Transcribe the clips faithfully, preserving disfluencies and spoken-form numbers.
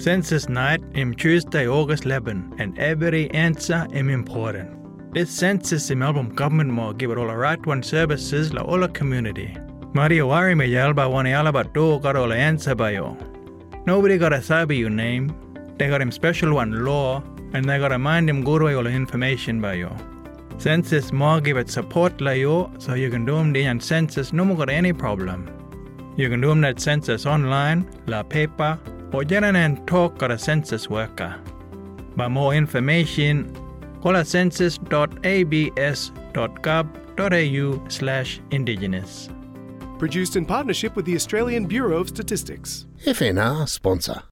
Census night is Tuesday, August eleventh, and every answer is important. This census in Melbourne government mo give it all the right one services la all the community. Mario wari me yalba one yalaba do got all the answer by yo. Nobody got a sabi your name. They got him special one law, and they got to mind him good way all the information by yo. Census mo give it support la yo, so you can do them the and census no more got any problem. You can do them that census online, la paper, or get in and talk got a census worker. For more information, call a census dot a b s dot gov dot a u slash indigenous. Produced in partnership with the Australian Bureau of Statistics. F N R sponsor.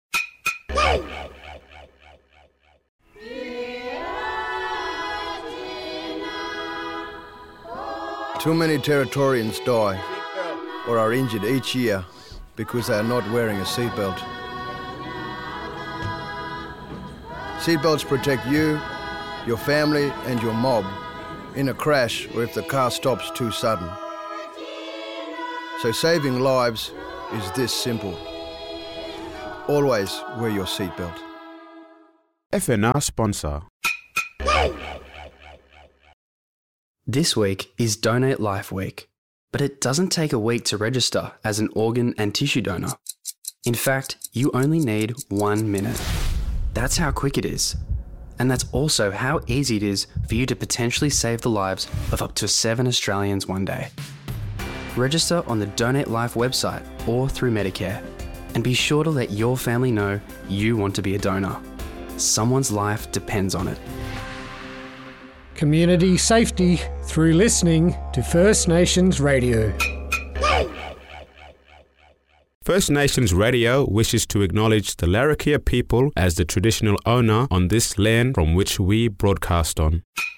Too many Territorians die or are injured each year because they are not wearing a seatbelt. Seatbelts protect you, your family and your mob in a crash or if the car stops too sudden. So saving lives is this simple. Always wear your seatbelt. F N R sponsor. This week is Donate Life Week, but it doesn't take a week to register as an organ and tissue donor. In fact, you only need one minute. That's how quick it is. And that's also how easy it is for you to potentially save the lives of up to seven Australians one day. Register on the Donate Life website or through Medicare, and be sure to let your family know you want to be a donor. Someone's life depends on it. Community safety through listening to First Nations Radio. First Nations Radio wishes to acknowledge the Larrakia people as the traditional owner on this land from which we broadcast on.